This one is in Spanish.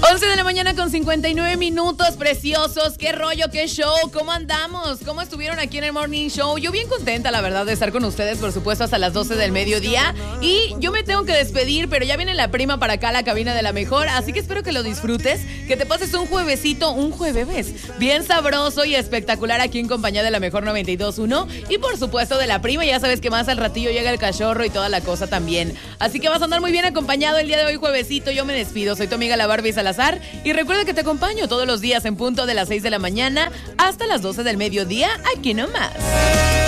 11 de la mañana con 59 minutos, preciosos. ¿Qué rollo, qué show? ¿Cómo andamos? ¿Cómo estuvieron aquí en el Morning Show? Yo bien contenta, la verdad, de estar con ustedes, por supuesto, hasta las 12 del mediodía. Y yo me tengo que despedir, pero ya viene la prima para acá, la cabina de La Mejor. Así que espero que lo disfrutes, que te pases un juevesito, un jueves bien sabroso y espectacular aquí en compañía de La Mejor 92.1. Y por supuesto de la prima, ya sabes que más al ratillo llega el cachorro y toda la cosa también. Así que vas a andar muy bien acompañado el día de hoy, juevesito. Yo me despido, soy tu amiga la Barbie Salazar. Y recuerda que te acompaño todos los días en punto de las 6 de la mañana hasta las 12 del mediodía, aquí nomás.